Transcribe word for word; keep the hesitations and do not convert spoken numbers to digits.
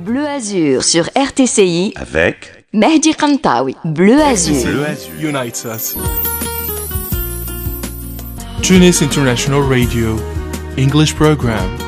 Bleu Azur sur R T C I avec Mehdi Kantaoui. Bleu Azur. Bleu Azur unites us. Tunis International Radio, English program.